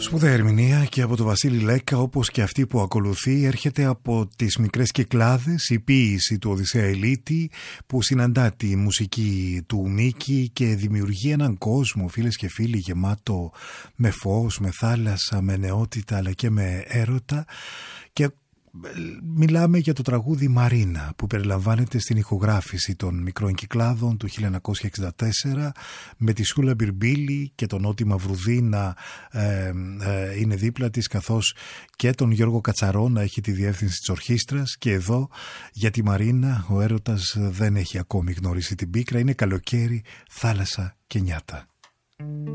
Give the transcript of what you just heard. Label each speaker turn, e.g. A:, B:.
A: Σπουδαία ερμηνεία και από τον Βασίλη Λέκα, όπως και αυτή που ακολουθεί, έρχεται από τις μικρές Κυκλάδες, η ποίηση του Οδυσσέα Ηλίτη, που συναντά τη μουσική του Μίκη και δημιουργεί έναν κόσμο, φίλες και φίλοι, γεμάτο με φως, με θάλασσα, με νεότητα αλλά και με έρωτα. Και μιλάμε για το τραγούδι Μαρίνα, που περιλαμβάνεται στην ηχογράφηση των Μικρών Κυκλάδων του 1964, με τη Σούλα Μπιρμπίλη και τον Ότη Μαυρουδή να είναι δίπλα της, καθώς και τον Γιώργο Κατσαρό να έχει τη διεύθυνση της ορχήστρας. Και εδώ για τη Μαρίνα ο έρωτας δεν έχει ακόμη γνωρίσει την πίκρα, είναι καλοκαίρι, θάλασσα και νιάτα.